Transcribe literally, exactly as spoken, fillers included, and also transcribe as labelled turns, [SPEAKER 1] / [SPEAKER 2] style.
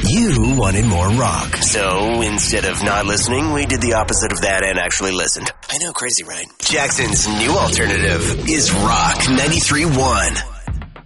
[SPEAKER 1] You wanted more rock. So instead of not listening, we did the opposite of that and actually listened. I know, crazy, right? Jackson's new alternative is Rock ninety-three point one.